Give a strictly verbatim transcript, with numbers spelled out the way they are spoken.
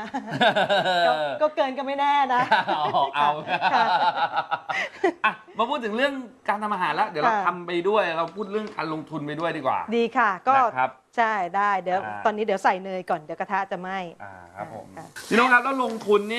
ก็เกินก็ไม่แน่นะเอาอ่ะมาพูดถึงเรื่องการทำอาหารแล้วเดี๋ยวเราทำไปด้วยเราพูดเรื่องการลงทุนไปด้วยดีกว่าดีค่ะก็ครับใช่ได้เดี๋ยวตอนนี้เดี๋ยวใส่เนยก่อนเดี๋ยวกระทะจะไหม้ครับผมพี่น้องครับแล้วลงทุนนี่